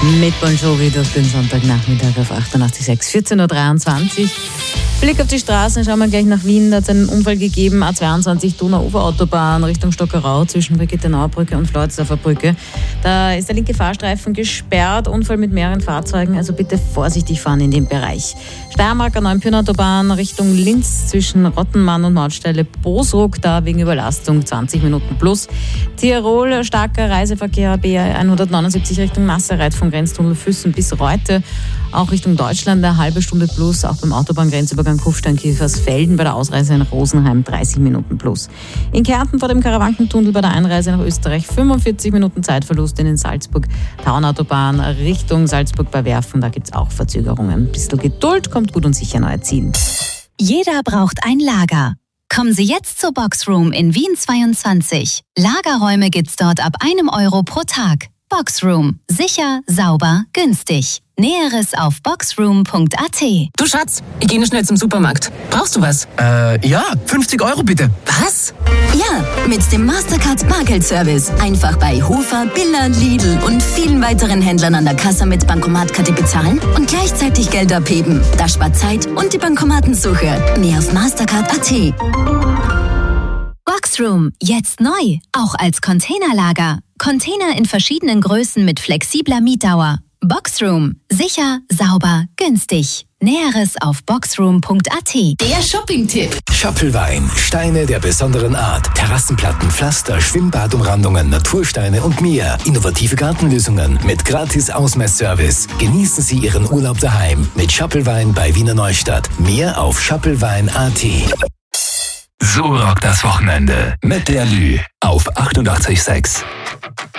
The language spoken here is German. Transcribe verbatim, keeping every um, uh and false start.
Mit Bon Jovi durch den Sonntagnachmittag auf achtundachtzig Komma sechs, vierzehn Uhr dreiundzwanzig. Blick auf die Straßen, schauen wir gleich nach Wien. Da hat es einen Unfall gegeben, A zweiundzwanzig Donau-Ufer-Autobahn Richtung Stockerau zwischen Brigittenauer Brücke und Floridsdorfer Brücke. Da ist der linke Fahrstreifen gesperrt, Unfall mit mehreren Fahrzeugen, also bitte vorsichtig fahren in dem Bereich. Steiermarker Neuenpürn-Autobahn Richtung Linz zwischen Rottenmann und Mautstelle Bosruck, da wegen Überlastung zwanzig Minuten plus. Tirol, starker Reiseverkehr B hundertneunundsiebzig Richtung Nassereit vom Grenztunnel Füssen bis Reute. Auch Richtung Deutschland eine halbe Stunde plus, auch beim Autobahngrenzübergang Kufstein-Kiefersfelden bei der Ausreise in Rosenheim dreißig Minuten plus. In Kärnten vor dem Karawankentunnel bei der Einreise nach Österreich fünfundvierzig Minuten Zeitverlust, in den Salzburg-Taunautobahn Richtung Salzburg bei Werfen, da gibt es auch Verzögerungen. Ein bisschen Geduld, kommt gut und sicher neu erziehen. Jeder braucht ein Lager. Kommen Sie jetzt zur Boxroom in Wien zweiundzwanzig. Lagerräume gibt's dort ab einem Euro pro Tag. Boxroom. Sicher, sauber, günstig. Näheres auf boxroom punkt a t. Du Schatz, ich gehe schnell zum Supermarkt. Brauchst du was? Äh, ja, fünfzig Euro bitte. Was? Ja, mit dem Mastercard Bargeldservice. Einfach bei Hofer, Billa, Lidl und vielen weiteren Händlern an der Kasse mit Bankomatkarte bezahlen und gleichzeitig Geld abheben. Das spart Zeit und die Bankomatensuche. Mehr auf mastercard punkt a t. Boxroom, jetzt neu, auch als Containerlager. Container in verschiedenen Größen mit flexibler Mietdauer. Boxroom. Sicher, sauber, günstig. Näheres auf boxroom punkt a t. Der Shopping-Tipp. Schoppelwein. Steine der besonderen Art. Terrassenplatten, Pflaster, Schwimmbadumrandungen, Natursteine und mehr. Innovative Gartenlösungen mit gratis Ausmessservice. Genießen Sie Ihren Urlaub daheim mit Schoppelwein bei Wiener Neustadt. Mehr auf schoppelwein punkt a t. So rockt das Wochenende mit der Lü auf achtundachtzig Komma sechs.